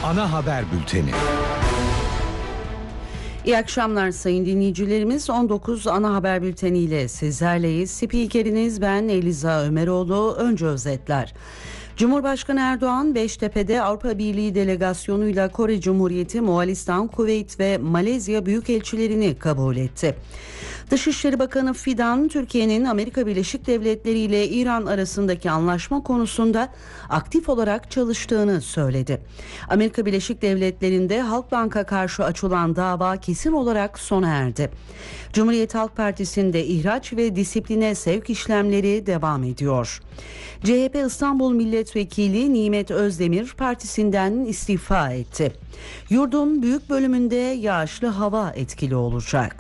Ana haber bülteni. İyi akşamlar sayın dinleyicilerimiz. 19 ana haber bülteni ile sizlerleyiz. Spikeriniz ben Eliza Ömeroğlu. Önce özetler. Cumhurbaşkanı Erdoğan Beştepe'de Avrupa Birliği delegasyonuyla Kore Cumhuriyeti, Moğolistan, Kuveyt ve Malezya büyükelçilerini kabul etti. Dışişleri Bakanı Fidan, Türkiye'nin Amerika Birleşik Devletleri ile İran arasındaki anlaşma konusunda aktif olarak çalıştığını söyledi. Amerika Birleşik Devletleri'nde Halkbank'a karşı açılan dava kesin olarak sona erdi. Cumhuriyet Halk Partisi'nde ihraç ve disipline sevk işlemleri devam ediyor. CHP İstanbul Milletvekili Nimet Özdemir partisinden istifa etti. Yurdun büyük bölümünde yağışlı hava etkili olacak.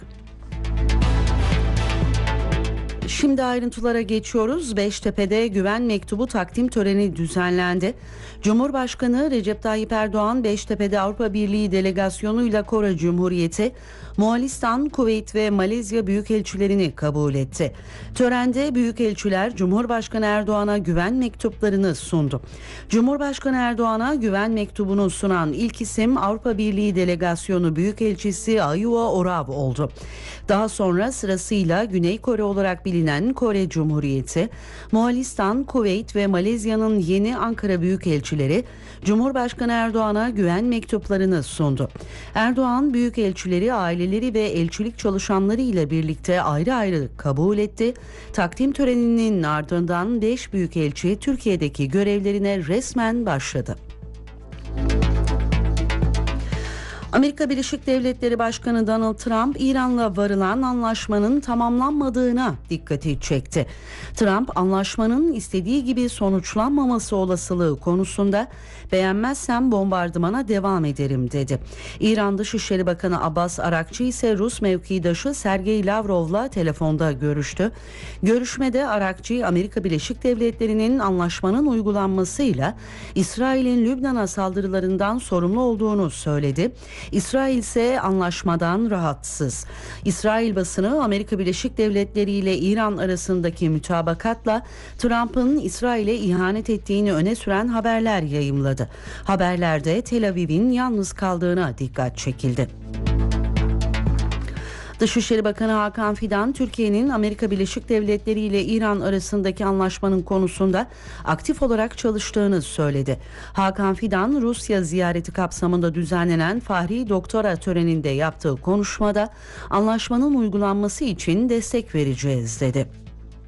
Şimdi ayrıntılara geçiyoruz. Beştepe'de güven mektubu takdim töreni düzenlendi. Cumhurbaşkanı Recep Tayyip Erdoğan Beştepe'de Avrupa Birliği delegasyonuyla Kore Cumhuriyeti, Moğolistan, Kuveyt ve Malezya büyükelçilerini kabul etti. Törende büyükelçiler Cumhurbaşkanı Erdoğan'a güven mektuplarını sundu. Cumhurbaşkanı Erdoğan'a güven mektubunu sunan ilk isim Avrupa Birliği delegasyonu büyükelçisi Ayuo Orav oldu. Daha sonra sırasıyla Güney Kore olarak bilinen Kore Cumhuriyeti, Moğolistan, Kuveyt ve Malezya'nın yeni Ankara büyükelçileri Cumhurbaşkanı Erdoğan'a güven mektuplarını sundu. Erdoğan büyükelçileri, aileleri ve elçilik çalışanları ile birlikte ayrı ayrı kabul etti. Takdim töreninin ardından 5 büyükelçi Türkiye'deki görevlerine resmen başladı. Amerika Birleşik Devletleri Başkanı Donald Trump, İran'la varılan anlaşmanın tamamlanmadığına dikkati çekti. Trump, anlaşmanın istediği gibi sonuçlanmaması olasılığı konusunda beğenmezsem bombardımana devam ederim dedi. İran Dışişleri Bakanı Abbas Arakçı ise Rus mevkidaşı Sergey Lavrov'la telefonda görüştü. Görüşmede Arakçı, Amerika Birleşik Devletleri'nin anlaşmanın uygulanmasıyla İsrail'in Lübnan'a saldırılarından sorumlu olduğunu söyledi. İsrail ise anlaşmadan rahatsız. İsrail basını Amerika Birleşik Devletleri ile İran arasındaki mütabakatla Trump'ın İsrail'e ihanet ettiğini öne süren haberler yayımladı. Haberlerde Tel Aviv'in yalnız kaldığına dikkat çekildi. Dışişleri Bakanı Hakan Fidan, Türkiye'nin Amerika Birleşik Devletleri ile İran arasındaki anlaşmanın konusunda aktif olarak çalıştığını söyledi. Hakan Fidan, Rusya ziyareti kapsamında düzenlenen Fahri Doktora töreninde yaptığı konuşmada anlaşmanın uygulanması için destek vereceğiz dedi.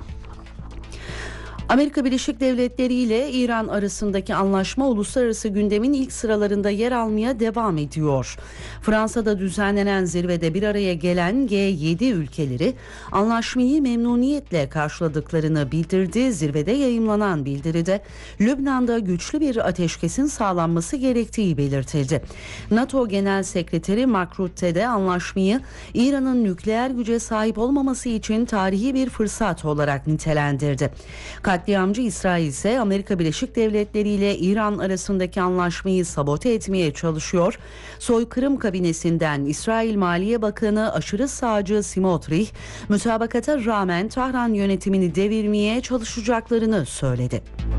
Amerika Birleşik Devletleri ile İran arasındaki anlaşma uluslararası gündemin ilk sıralarında yer almaya devam ediyor. Fransa'da düzenlenen zirvede bir araya gelen G7 ülkeleri anlaşmayı memnuniyetle karşıladıklarını bildirdi. Zirvede yayımlanan bildiride Lübnan'da güçlü bir ateşkesin sağlanması gerektiği belirtildi. NATO Genel Sekreteri Mark Rutte de anlaşmayı İran'ın nükleer güce sahip olmaması için tarihi bir fırsat olarak nitelendirdi. Katliamcı İsrail ise Amerika Birleşik Devletleri ile İran arasındaki anlaşmayı sabote etmeye çalışıyor. Soykırım kabinesinden İsrail Maliye Bakanı aşırı sağcı Smotrich, mütabakata rağmen Tahran yönetimini devirmeye çalışacaklarını söyledi.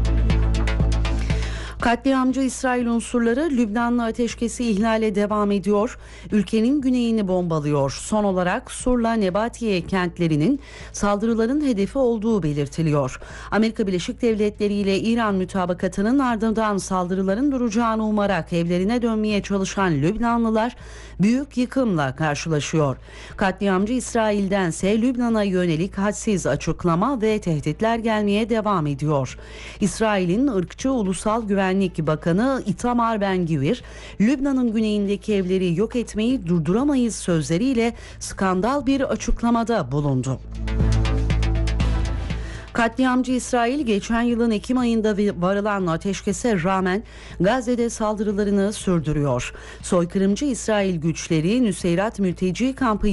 Katliamcı İsrail unsurları Lübnan'la ateşkesi ihlale devam ediyor. Ülkenin güneyini bombalıyor. Son olarak Sur'la Nebatiye kentlerinin saldırıların hedefi olduğu belirtiliyor. Amerika Birleşik Devletleri ile İran mütabakatının ardından saldırıların duracağını umarak evlerine dönmeye çalışan Lübnanlılar büyük yıkımla karşılaşıyor. Katliamcı İsrail'dense Lübnan'a yönelik hadsiz açıklama ve tehditler gelmeye devam ediyor. İsrail'in ırkçı Ulusal Güvenlik Bakanı Itamar Ben-Gvir, Lübnan'ın güneyindeki evleri yok etmeyi durduramayız sözleriyle skandal bir açıklamada bulundu. Katliamcı İsrail geçen yılın Ekim ayında varılan ateşkese rağmen Gazze'de saldırılarını sürdürüyor. Soykırımcı İsrail güçleri Nuseyrat mülteci kampı